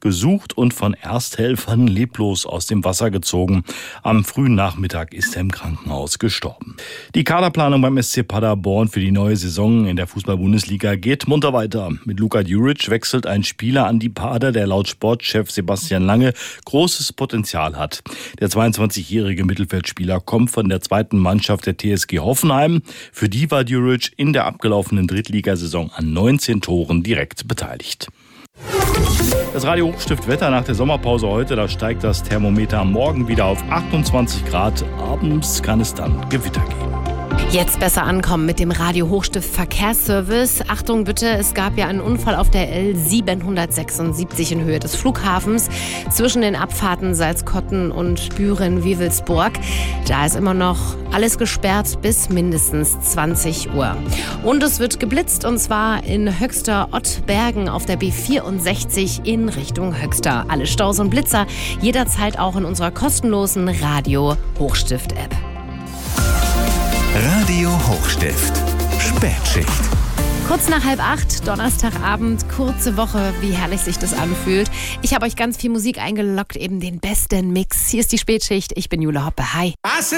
gesucht und von Ersthelfern leblos aus dem Wasser gezogen. Am frühen Nachmittag ist er im Krankenhaus gestorben. Die Kaderplanung beim SC Paderborn für die neue Saison in der Fußball-Bundesliga geht munter weiter. Mit Luka Djuric wechselt ein Spieler an die Pader, der laut Sportchef Sebastian Lange großes Potenzial hat. Der 22-jährige Mittelfeldspieler kommt von der zweiten Mannschaft der TSG Hoffenheim. Für die war Djuric in der abgelaufenen Drittligasaison an 19 Toren direkt beteiligt. Das Radio Hochstift Wetter nach der Sommerpause heute, da steigt das Thermometer morgen wieder auf 28 Grad. Abends kann es dann Gewitter geben. Jetzt besser ankommen mit dem Radio Hochstift Verkehrsservice. Achtung bitte, es gab ja einen Unfall auf der L776 in Höhe des Flughafens zwischen den Abfahrten Salzkotten und Büren-Wewelsburg. Da ist immer noch alles gesperrt bis mindestens 20 Uhr. Und es wird geblitzt, und zwar in Höxter-Ottbergen auf der B64 in Richtung Höxter. Alle Staus und Blitzer jederzeit auch in unserer kostenlosen Radio Hochstift-App. Radio Hochstift, Spätschicht. Kurz nach 7:30, Donnerstagabend, kurze Woche, wie herrlich sich das anfühlt. Ich habe euch ganz viel Musik eingeloggt, eben den besten Mix. Hier ist die Spätschicht, ich bin Jule Hoppe, hi.